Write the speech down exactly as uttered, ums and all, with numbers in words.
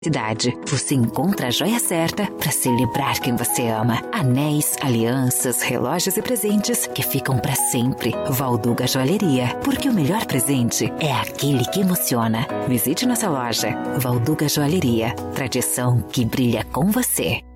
Cidade, você encontra a joia certa para celebrar quem você ama. Anéis, alianças, relógios e presentes que ficam para sempre. Valduga Joalheria, porque o melhor presente é aquele que emociona. Visite nossa loja. Valduga Joalheria, tradição que brilha com você.